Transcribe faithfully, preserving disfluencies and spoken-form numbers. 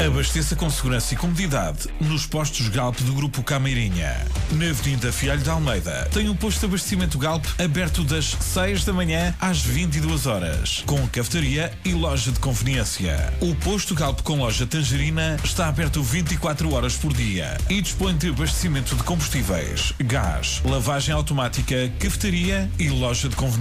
Abasteça com segurança e comodidade nos postos Galp do Grupo Cameirinha. Na Avenida Fialho de Almeida tem um posto de abastecimento Galp aberto das seis da manhã às vinte e duas horas, com cafetaria e loja de conveniência. O posto Galp com loja Tangerina está aberto vinte e quatro horas por dia e dispõe de abastecimento de combustíveis, gás, lavagem automática, cafetaria e loja de conveniência.